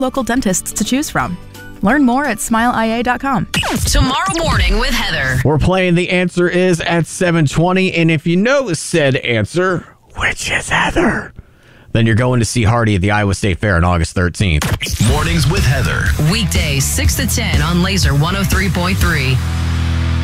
local dentists to choose from. Learn more at smileia.com. Tomorrow morning with Heather. We're playing The Answer Is at 7:20, and if you know said answer, which is Heather, then you're going to see Hardy at the Iowa State Fair on August 13th. Mornings with Heather. Weekdays 6 to 10 on Laser 103.3.